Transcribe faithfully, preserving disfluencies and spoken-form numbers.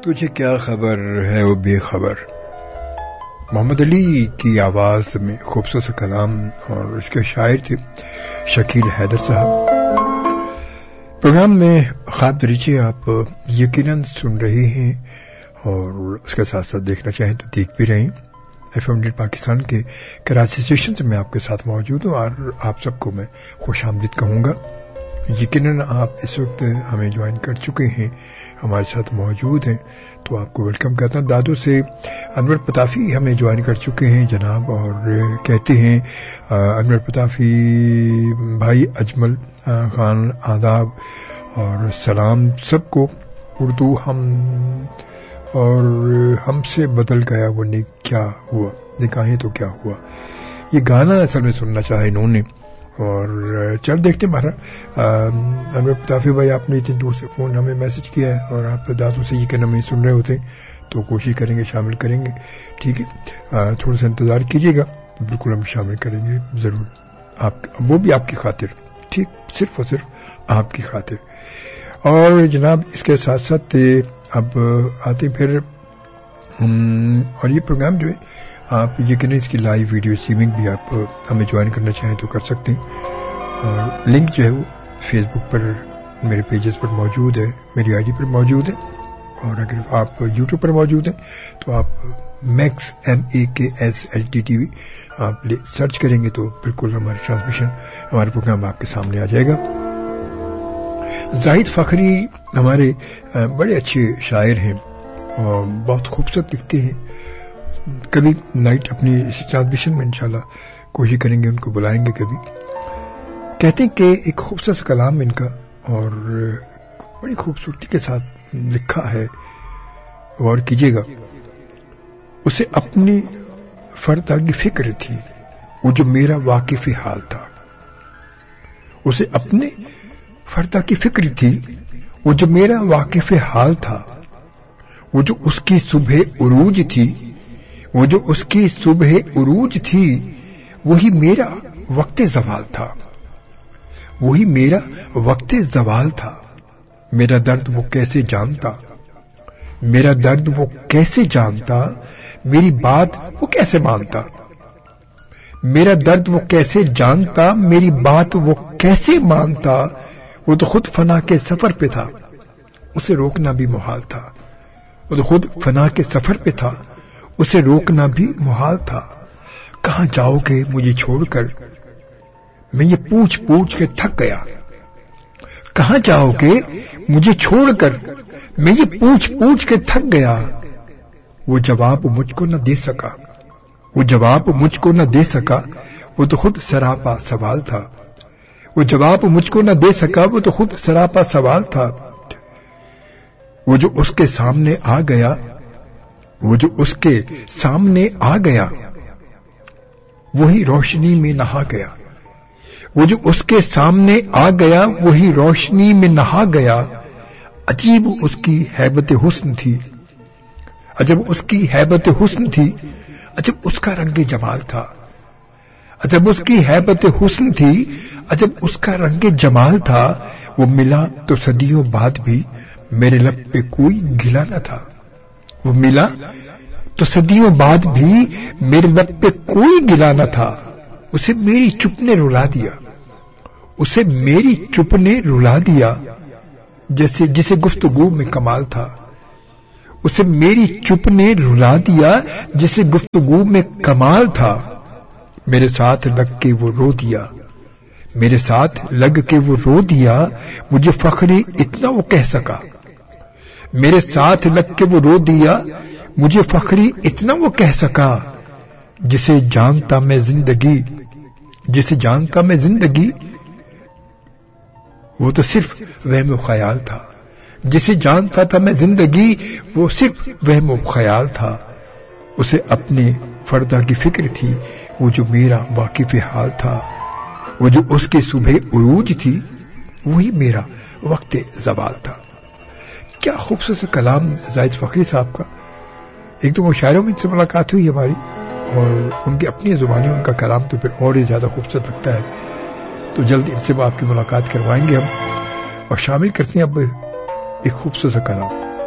تجھے کیا خبر ہے وہ بے خبر، محمد علی کی آواز میں خوبصورت سا کلام، اور اس کے شاعر تھے شکیل حیدر صاحب۔ پروگرام میں خواب دریچے آپ یقیناً سن رہے ہیں، اور اس کے ساتھ ساتھ دیکھنا چاہیں تو دیکھ بھی رہے ہیں۔ ایف ایم پاکستان کے کراچی اسٹیشن سے میں آپ کے ساتھ موجود ہوں، اور آپ سب کو میں خوش آمدید کہوں گا۔ یقیناً آپ اس وقت ہمیں جوائن کر چکے ہیں، ہمارے ساتھ موجود ہیں، تو آپ کو ویلکم کہتا ہوں۔ دادو سے انور پتافی ہمیں جوائن کر چکے ہیں جناب، اور کہتے ہیں انور پتافی بھائی اجمل خان آداب اور سلام سب کو، اردو ہم اور ہم سے بدل گیا وہ نے کیا ہوا، نکاہیں تو کیا ہوا، یہ گانا اصل میں سننا چاہے انہوں نے۔ اور چل دیکھتے ہیں ہمارا انور پتافی بھائی، آپ نے اتنی دور سے فون ہمیں میسج کیا ہے، اور آپ دادوں سے یہ کہنا ہمیں سن رہے ہوتے ہیں تو کوشش کریں گے شامل کریں گے، ٹھیک ہے؟ تھوڑا سا انتظار کیجیے گا، بالکل ہم شامل کریں گے ضرور، آپ وہ بھی آپ کی خاطر، ٹھیک، صرف اور صرف آپ کی خاطر۔ اور جناب اس کے ساتھ ساتھ اب آتے پھر، اور یہ پروگرام جو ہے آپ یقیناً اس کی لائیو ویڈیو اسٹریمنگ بھی آپ ہمیں جوائن کرنا چاہیں تو کر سکتے ہیں، اور لنک جو ہے وہ فیس بک پر میرے پیجز پر موجود ہے، میری آئی ڈی پر موجود ہے، اور اگر آپ یوٹیوب پر موجود ہیں تو آپ میکس ایم اے کے S H D T V آپ سرچ کریں گے تو بالکل ہمارا ٹرانسمیشن، ہمارا پروگرام آپ کے سامنے آ جائے گا۔ زاہد فخری ہمارے بڑے اچھے شاعر ہیں اور بہت خوبصورت لکھتے ہیں، کبھی نائٹ اپنی اسی ٹرانسمیشن میں انشاءاللہ کوشش کریں گے، ان کو بلائیں گے کبھی۔ کہتے ہیں کہ ایک خوبصورت کلام ان کا، اور بڑی خوبصورتی کے ساتھ لکھا ہے، غور کیجیے گا۔ اسے اپنی فردا کی فکر تھی وہ جو میرا واقف حال تھا، اسے اپنے فردا کی فکر تھی وہ جو میرا واقف حال تھا، وہ جو اس کی صبح عروج تھی، وہ جو اس کی صبح عروج تھی، وہی میرا وقت زوال تھا، وہی میرا وقت زوال تھا۔ میرا درد وہ کیسے جانتا، میرا درد وہ کیسے جانتا، میری بات وہ کیسے مانتا، میرا درد وہ کیسے جانتا، میری بات وہ کیسے مانتا۔ وہ تو خود فنا کے سفر پہ تھا، اسے روکنا بھی محال تھا، وہ تو خود فنا کے سفر پہ تھا، اسے روکنا بھی محال تھا۔ کہاں جاؤ گے مجھے چھوڑ کر، میں یہ پوچھ پوچھ کے تھک گیا، کہاں جاؤ گے مجھے چھوڑ کر، میں یہ پوچھ پوچھ کے تھک گیا۔ وہ جواب مجھ کو نہ دے سکا، وہ جواب مجھ کو نہ دے سکا، وہ تو خود سراپا سوال تھا، وہ جواب مجھ کو نہ دے سکا، وہ تو خود سراپا سوال تھا۔ وہ جو اس کے سامنے آ گیا، وہ جو اس کے سامنے آ گیا، وہی روشنی میں نہا گیا، وہ جو اس کے سامنے آ گیا، وہی روشنی میں نہا گیا۔ عجیب اس کی ہیبت حسن تھی، عجب اس کی ہیبت حسن تھی، عجب اس کا رنگ جمال تھا، عجب اس کی ہیبت حسن تھی، عجب اس کا رنگ جمال تھا۔ وہ ملا تو صدیوں بعد بھی میرے لب پہ کوئی گلا نہ تھا، وہ ملا تو صدیوں بعد بھی میرے لب پہ کوئی گلا نہ تھا۔ اسے میری چپ نے رلا دیا، اسے میری چپ نے رلا دیا، جیسے جسے گفتگو میں کمال تھا، اسے میری چپ نے رلا دیا، جسے گفتگو میں کمال تھا۔ میرے ساتھ لگ کے وہ رو دیا، میرے ساتھ لگ کے وہ رو دیا، مجھے فخری اتنا وہ کہہ سکا، میرے ساتھ لگ کے وہ رو دیا، مجھے فخری اتنا وہ کہہ سکا۔ جسے جانتا میں زندگی، جسے جانتا میں زندگی، وہ تو صرف وہم و خیال تھا، جسے جانتا تھا میں زندگی، وہ صرف وہم و خیال تھا۔ اسے اپنے فردا کی فکر تھی وہ جو میرا واقف حال تھا، وہ جو اس کی صبح عروج تھی، وہی میرا وقت زوال تھا۔ کیا خوبصورت کلام زاہد فخری صاحب کا۔ ایک دو مشاعروں میں ان سے ملاقات ہوئی ہماری، اور ان کی اپنی زبانی ان کا کلام تو پھر اور ہی زیادہ خوبصورت لگتا ہے، تو جلد ان سے آپ کی ملاقات کروائیں گے ہم، اور شامل کرتے ہیں اب ایک خوبصورت کلام۔